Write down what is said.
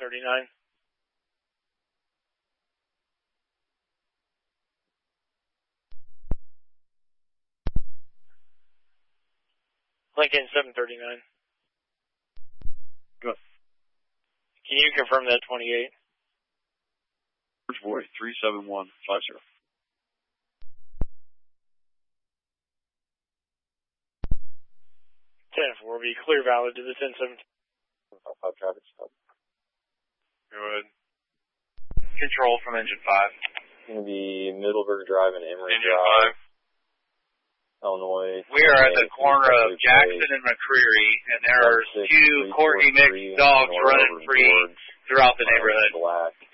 739. Lincoln 739. Good. Can you confirm that 28? First voice, 37150. 10-4 will be clear valid to the 10-7. 5 traffic stop. Good. Control from engine 5. It's going to be Middleburg Drive and Emory Engine Drive, 5. Illinois. We are at the corner of Jackson and McCreary, and there are 2 Courtney mixed dogs running free throughout the neighborhood. Black.